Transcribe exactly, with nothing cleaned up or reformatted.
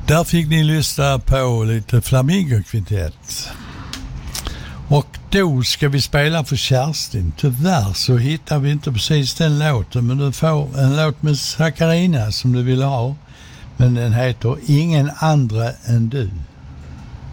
Där fick ni lyssna på lite Flamingo-kvintett. Och då ska vi spela för Kerstin. Tyvärr så hittar vi inte precis den låten, men du får en låt med Sakarina som du vill ha. Men den heter Ingen andra än du.